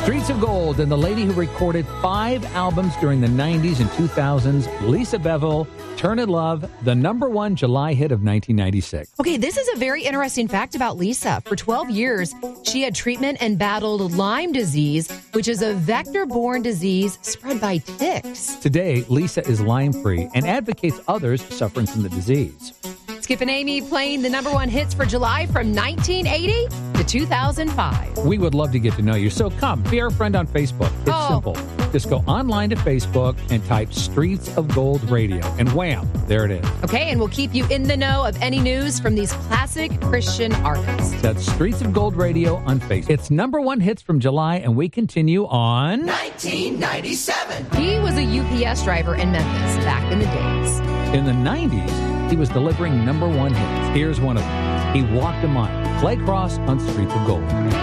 Streets of Gold and the lady who recorded 5 albums during the 90s and 2000s, Lisa Bevel, Turn in Love, the #1 July hit of 1996. Okay, this is a very interesting fact about Lisa. For 12 years, she had treatment and battled Lyme disease, which is a vector-borne disease spread by ticks. Today, Lisa is Lyme-free and advocates others suffering from the disease. Skip and Amy playing the #1 hits for July from 1980 to 2005. We would love to get to know you, so come, be our friend on Facebook. It's simple. Just go online to Facebook and type Streets of Gold Radio, and wham, there it is. Okay, and we'll keep you in the know of any news from these classic Christian artists. That's Streets of Gold Radio on Facebook. It's #1 hits from July, and we continue on 1997. He was a UPS driver in Memphis back in the days. In the 90s, he was delivering #1 hits. Here's one of them. He walked a mile. Clay Cross on Streets of Gold.